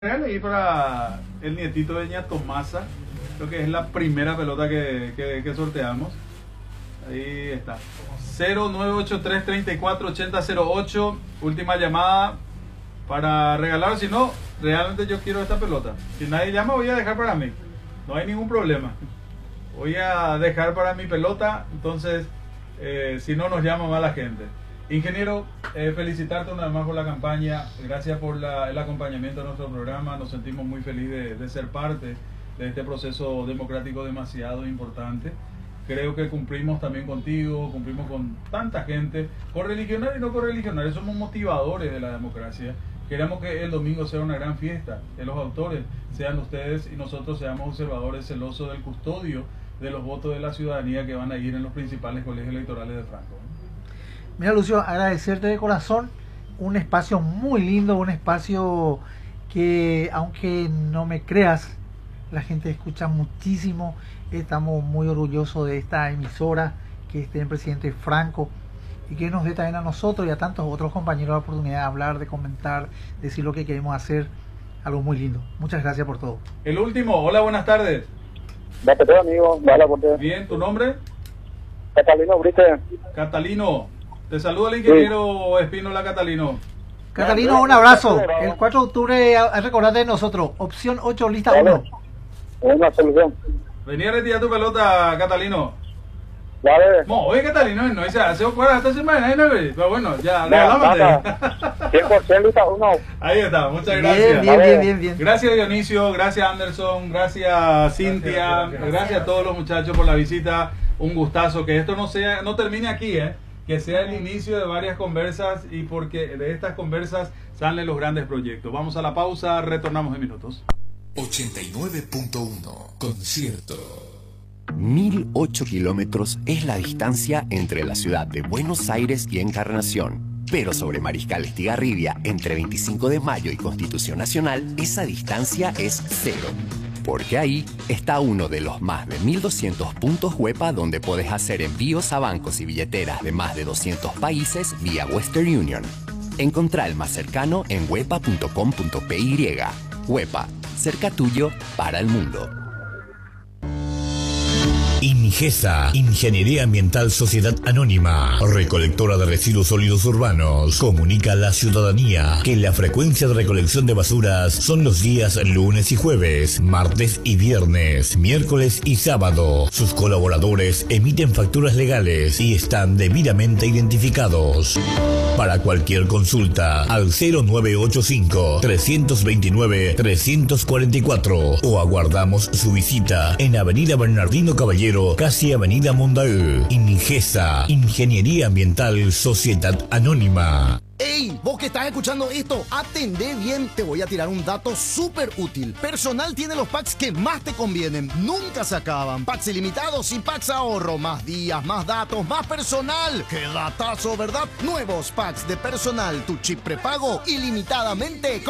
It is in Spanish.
Ahí para el nietito de Ña Tomasa, creo que es la primera pelota que sorteamos. Ahí está. 0983-348008, última llamada para regalar. Si no, realmente yo quiero esta pelota. Si nadie llama, voy a dejar para mí. No hay ningún problema. Voy a dejar para mi pelota, entonces, si no nos llama más la gente. Ingeniero, felicitarte una vez más por la campaña, gracias por el acompañamiento a nuestro programa, nos sentimos muy felices de ser parte de este proceso democrático demasiado importante. Creo que cumplimos también contigo, cumplimos con tanta gente, correligionario y no correligionario, somos motivadores de la democracia. Queremos que el domingo sea una gran fiesta, que los autores sean ustedes y nosotros seamos observadores celosos del custodio de los votos de la ciudadanía que van a ir en los principales colegios electorales de Franco. Mira, Lucio, agradecerte de corazón, un espacio muy lindo, un espacio que, aunque no me creas, la gente escucha muchísimo. Estamos muy orgullosos de esta emisora, que esté el presidente Franco y que nos dé también a nosotros y a tantos otros compañeros la oportunidad de hablar, de comentar, decir lo que queremos hacer, algo muy lindo. Muchas gracias por todo. El último, hola, buenas tardes. Date, amigo. Bien, ¿tu nombre? Catalino Brite. Catalino. Te saluda el ingeniero Espínola Catalino. Catalino, un abrazo. El 4 de octubre, recordate de nosotros. Opción 8, lista 1. Una solución. Vení a retirar tu pelota, Catalino. Vale. Oye, Catalino, no dice, hace fuera esta semana, ¿no? Pero bueno, ya, regalámate. 100% lista 1. Ahí está, muchas gracias. Bien. Gracias, Dionisio, gracias, Anderson, gracias, Cintia, gracias a todos los muchachos por la visita. Un gustazo, que esto no termine aquí, que sea el inicio de varias conversas y porque de estas conversas salen los grandes proyectos. Vamos a la pausa, retornamos en minutos. 89.1 Concierto. 1008 kilómetros es la distancia entre la ciudad de Buenos Aires y Encarnación. Pero sobre Mariscal Estigarribia, entre 25 de mayo y Constitución Nacional, esa distancia es cero. Porque ahí está uno de los más de 1200 puntos Huepa donde puedes hacer envíos a bancos y billeteras de más de 200 países vía Western Union. Encontrá el más cercano en huepa.com.py. Huepa, cerca tuyo para el mundo. Ingesa, Ingeniería Ambiental Sociedad Anónima, recolectora de residuos sólidos urbanos, comunica a la ciudadanía que la frecuencia de recolección de basuras son los días lunes y jueves, martes y viernes, miércoles y sábado. Sus colaboradores emiten facturas legales y están debidamente identificados. Para cualquier consulta, al 0985-329-344 o aguardamos su visita en Avenida Bernardino Caballero, casi Avenida Mondaú. Ingesa, Ingeniería Ambiental Sociedad Anónima. ¡Ey! Vos que estás escuchando esto, atendé bien, te voy a tirar un dato súper útil. Personal tiene los packs que más te convienen, nunca se acaban. Packs ilimitados y packs ahorro, más días, más datos, más personal. ¡Qué datazo!, ¿verdad? Nuevos packs de personal, tu chip prepago ilimitadamente